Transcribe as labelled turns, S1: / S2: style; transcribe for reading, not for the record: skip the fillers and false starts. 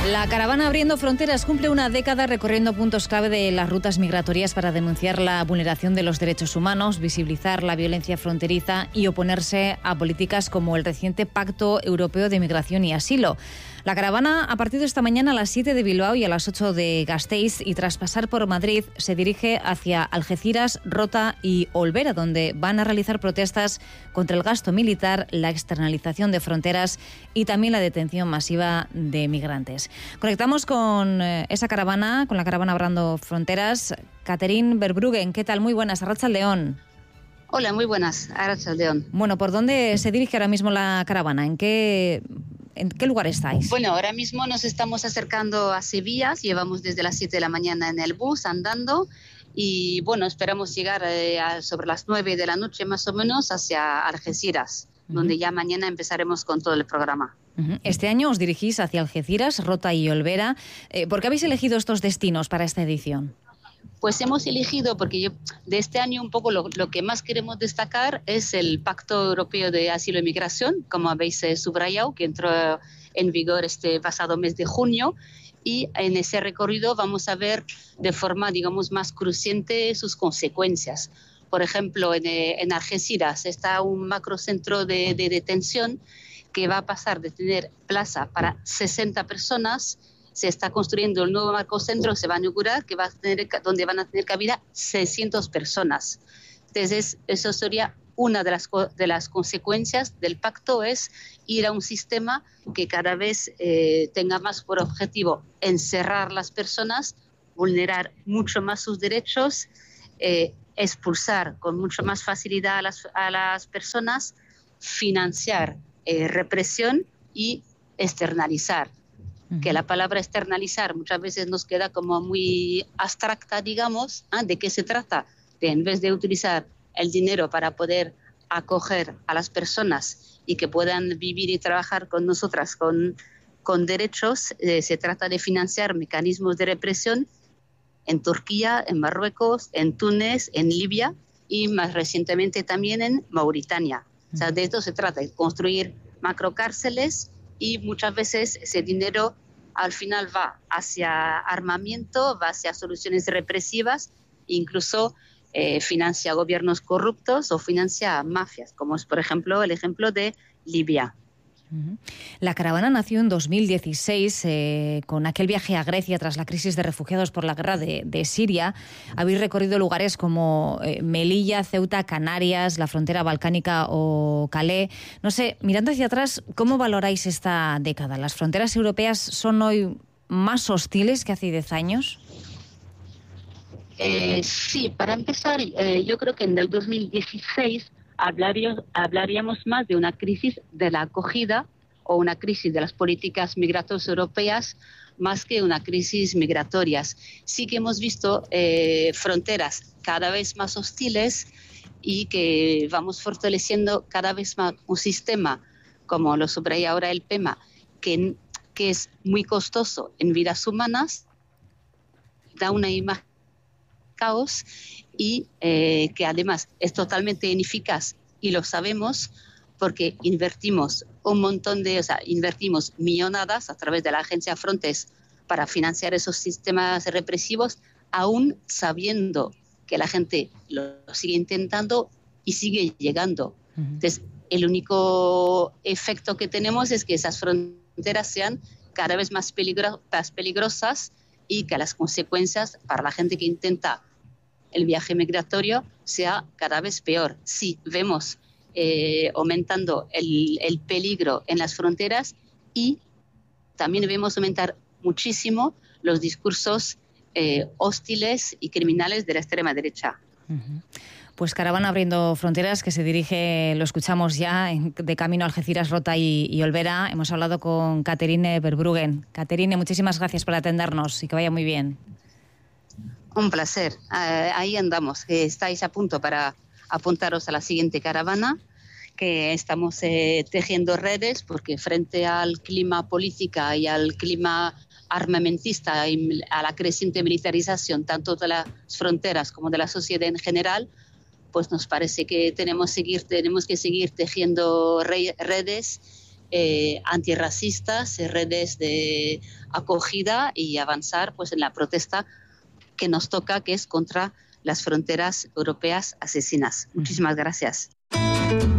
S1: La caravana Abriendo Fronteras cumple una década recorriendo puntos clave de las rutas migratorias para denunciar la vulneración de los derechos humanos, visibilizar la violencia fronteriza y oponerse a políticas como el reciente Pacto Europeo de Migración y Asilo. La caravana ha partido esta mañana a las 7 de Bilbao y a las 8 de Gasteiz y tras pasar por Madrid se dirige hacia Algeciras, Rota y Olvera, donde van a realizar protestas contra el gasto militar, la externalización de fronteras y también la detención masiva de migrantes. Conectamos con esa caravana, con la caravana Abriendo Fronteras. Catherine Verbruggen, ¿qué tal? Muy buenas, Arratsaldeon.
S2: Hola, muy buenas, Arratsaldeon.
S1: Bueno, ¿por dónde se dirige ahora mismo la caravana? ¿En qué lugar estáis?
S2: Bueno, ahora mismo nos estamos acercando a Sevilla, llevamos desde las 7 de la mañana en el bus andando y bueno, esperamos llegar sobre las 9 de la noche más o menos hacia Algeciras, donde ya mañana empezaremos con todo el programa.
S1: Este año os dirigís hacia Algeciras, Rota y Olvera. ¿Por qué habéis elegido estos destinos para esta edición?
S2: Pues hemos elegido, porque de este año un poco lo que más queremos destacar es el Pacto Europeo de Asilo y Migración, como habéis subrayado, que entró en vigor este pasado mes de junio, y en ese recorrido vamos a ver de forma, digamos, más cruciente sus consecuencias. Por ejemplo, en Algeciras está un macrocentro de detención que va a pasar de tener plaza para 60 personas. Se está construyendo el nuevo macrocentro, se va a inaugurar, donde van a tener cabida 600 personas. Entonces, eso sería una de las consecuencias del pacto, es ir a un sistema que cada vez tenga más por objetivo encerrar las personas, vulnerar mucho más sus derechos, expulsar con mucho más facilidad a las personas, financiar represión y externalizar. Que la palabra externalizar muchas veces nos queda como muy abstracta, digamos. ¿De qué se trata? De, en vez de utilizar el dinero para poder acoger a las personas y que puedan vivir y trabajar con nosotras con derechos, se trata de financiar mecanismos de represión en Turquía, en Marruecos, en Túnez, en Libia y más recientemente también en Mauritania. O sea, de esto se trata, de construir macrocárceles, y muchas veces ese dinero al final va hacia armamento, va hacia soluciones represivas, incluso financia gobiernos corruptos o financia mafias, como es por ejemplo el ejemplo de Libia.
S1: La caravana nació en 2016 con aquel viaje a Grecia tras la crisis de refugiados por la guerra de Siria. Habéis recorrido lugares como Melilla, Ceuta, Canarias, la frontera balcánica o Calais. No sé, mirando hacia atrás, ¿cómo valoráis esta década? ¿Las fronteras europeas son hoy más hostiles que hace 10 años?
S2: Sí, para empezar, yo creo que en el 2016 hablaríamos más de una crisis de la acogida o una crisis de las políticas migratorias europeas más que una crisis migratorias. Sí que hemos visto fronteras cada vez más hostiles y que vamos fortaleciendo cada vez más un sistema, como lo subraya ahora el PEMA, que es muy costoso en vidas humanas, da una imagen de caos y que además es totalmente ineficaz, y lo sabemos porque invertimos invertimos millonadas a través de la agencia Frontex para financiar esos sistemas represivos, aún sabiendo que la gente lo sigue intentando y sigue llegando. Entonces, el único efecto que tenemos es que esas fronteras sean cada vez más peligrosas y que las consecuencias para la gente que intenta el viaje migratorio sea cada vez peor. Sí, vemos aumentando el peligro en las fronteras y también vemos aumentar muchísimo los discursos hostiles y criminales de la extrema derecha.
S1: Pues caravana Abriendo Fronteras, que se dirige, lo escuchamos ya, de camino a Algeciras, Rota y Olvera. Hemos hablado con Catherine Verbruggen. Catherine, muchísimas gracias por atendernos y que vaya muy bien.
S2: Un placer. Ahí andamos. Estáis a punto para apuntaros a la siguiente caravana, que estamos tejiendo redes, porque frente al clima política y al clima armamentista y a la creciente militarización tanto de las fronteras como de la sociedad en general, pues nos parece que tenemos que seguir tejiendo redes antirracistas, redes de acogida y avanzar pues en la protesta que nos toca, que es contra las fronteras europeas asesinas. Muchísimas gracias.